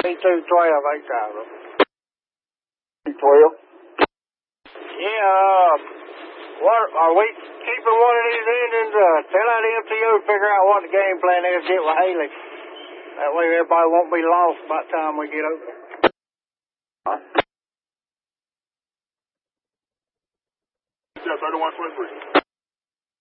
B212, 8,000. 12? Yeah, what, are we keeping one of these engines? Tell that MTO to figure out what the game plan is, get with Haley. That way everybody won't be lost by the time we get over there. Yeah, 3123.